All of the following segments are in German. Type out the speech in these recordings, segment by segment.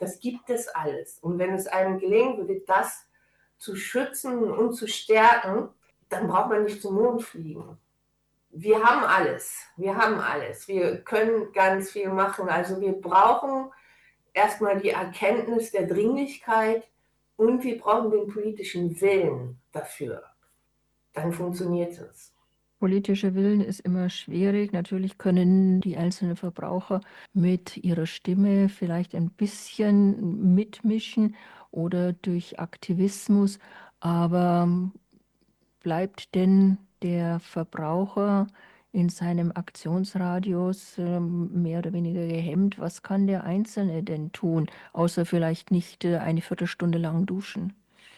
Das gibt es alles. Und wenn es einem gelingen würde, das zu schützen und zu stärken, dann braucht man nicht zum Mond fliegen. Wir haben alles. Wir haben alles. Wir können ganz viel machen. Also wir brauchen erstmal die Erkenntnis der Dringlichkeit und wir brauchen den politischen Willen dafür. Dann funktioniert es. Politischer Willen ist immer schwierig. Natürlich können die einzelnen Verbraucher mit ihrer Stimme vielleicht ein bisschen mitmischen oder durch Aktivismus, aber bleibt denn der Verbraucher in seinem Aktionsradius mehr oder weniger gehemmt? Was kann der Einzelne denn tun, außer vielleicht nicht eine Viertelstunde lang duschen?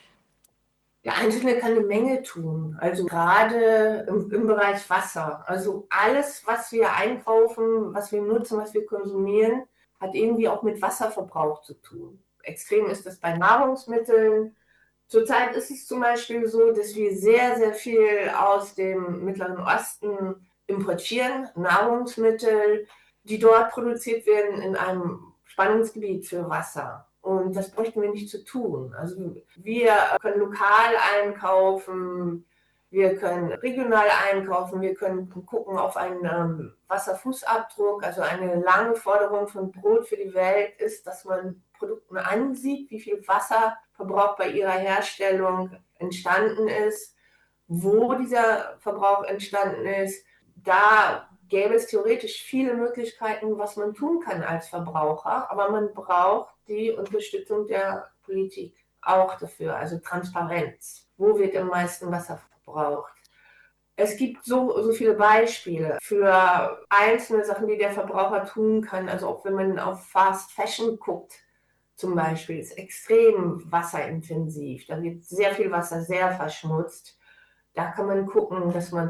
Der Einzelne kann eine Menge tun, also gerade im Bereich Wasser. Also alles, was wir einkaufen, was wir nutzen, was wir konsumieren, hat irgendwie auch mit Wasserverbrauch zu tun. Extrem ist das bei Nahrungsmitteln. Zurzeit ist es zum Beispiel so, dass wir sehr, sehr viel aus dem Mittleren Osten importieren, Nahrungsmittel, die dort produziert werden in einem Spannungsgebiet für Wasser. Und das bräuchten wir nicht zu tun. Also wir können lokal einkaufen, wir können regional einkaufen, wir können gucken auf einen Wasserfußabdruck. Also eine lange Forderung von Brot für die Welt ist, dass man Produkten ansieht, wie viel Wasserverbrauch bei ihrer Herstellung entstanden ist, wo dieser Verbrauch entstanden ist. Da gäbe es theoretisch viele Möglichkeiten, was man tun kann als Verbraucher, aber man braucht die Unterstützung der Politik auch dafür, also Transparenz. Wo wird am meisten Wasser verbraucht? Es gibt so viele Beispiele für einzelne Sachen, die der Verbraucher tun kann. Also auch wenn man auf Fast Fashion guckt, zum Beispiel, ist extrem wasserintensiv. Da wird sehr viel Wasser sehr verschmutzt. Da kann man gucken, dass man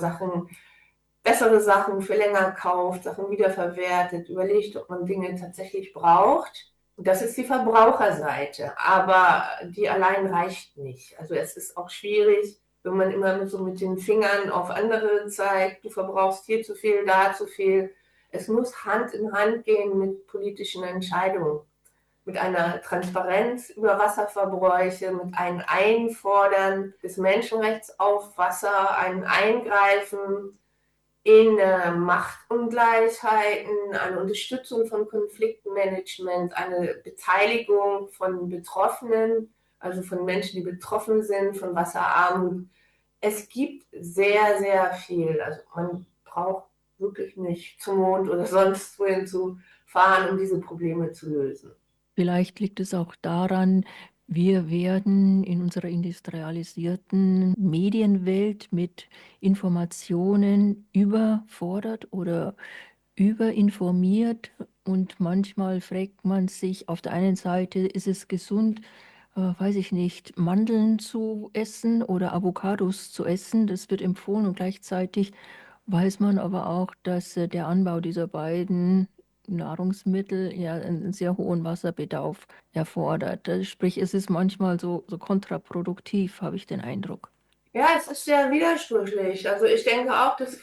bessere Sachen für länger kauft, Sachen wiederverwertet, überlegt, ob man Dinge tatsächlich braucht. Und das ist die Verbraucherseite. Aber die allein reicht nicht. Also es ist auch schwierig, wenn man immer so mit den Fingern auf andere zeigt, du verbrauchst hier zu viel, da zu viel. Es muss Hand in Hand gehen mit politischen Entscheidungen, mit einer Transparenz über Wasserverbräuche, mit einem Einfordern des Menschenrechts auf Wasser, ein Eingreifen in Machtungleichheiten, eine Unterstützung von Konfliktmanagement, eine Beteiligung von Betroffenen, also von Menschen, die betroffen sind von Wasserarmut. Es gibt sehr, sehr viel. Also man braucht wirklich nicht zum Mond oder sonst wohin zu fahren, um diese Probleme zu lösen. Vielleicht liegt es auch daran, wir werden in unserer industrialisierten Medienwelt mit Informationen überfordert oder überinformiert und manchmal fragt man sich, auf der einen Seite, ist es gesund, weiß ich nicht, Mandeln zu essen oder Avocados zu essen, das wird empfohlen und gleichzeitig weiß man aber auch, dass der Anbau dieser beiden Nahrungsmittel ja einen sehr hohen Wasserbedarf erfordert. Sprich, es ist manchmal so kontraproduktiv, habe ich den Eindruck. Ja, es ist sehr widersprüchlich. Also ich denke auch, dass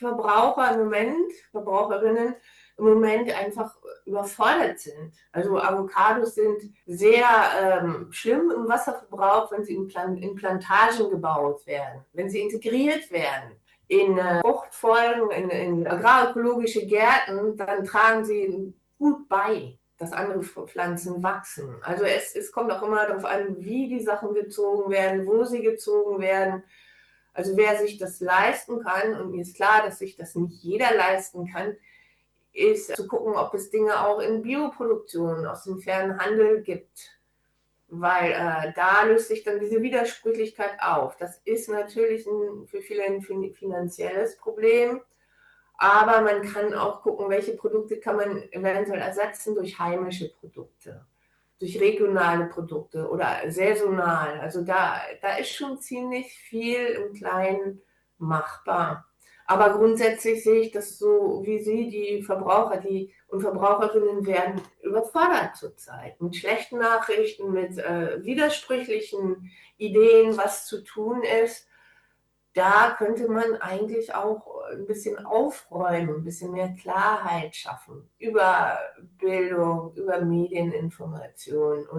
Verbraucherinnen im Moment einfach überfordert sind. Also Avocados sind sehr schlimm im Wasserverbrauch, wenn sie in Plantagen gebaut werden, wenn sie integriert werden in Fruchtfolgen, in agraökologische Gärten, dann tragen sie gut bei, dass andere Pflanzen wachsen. Also es kommt auch immer darauf an, wie die Sachen gezogen werden, wo sie gezogen werden. Also wer sich das leisten kann, und mir ist klar, dass sich das nicht jeder leisten kann, ist zu gucken, ob es Dinge auch in Bioproduktion aus dem fairen Handel gibt. Weil da löst sich dann diese Widersprüchlichkeit auf. Das ist natürlich für viele ein finanzielles Problem, aber man kann auch gucken, welche Produkte kann man eventuell ersetzen durch heimische Produkte, durch regionale Produkte oder saisonal. Also da ist schon ziemlich viel im Kleinen machbar. Aber grundsätzlich sehe ich das so wie Sie, die Verbraucher, die und Verbraucherinnen werden überfordert zurzeit mit schlechten Nachrichten, mit widersprüchlichen Ideen, was zu tun ist. Da könnte man eigentlich auch ein bisschen aufräumen, ein bisschen mehr Klarheit schaffen über Bildung, über Medieninformation.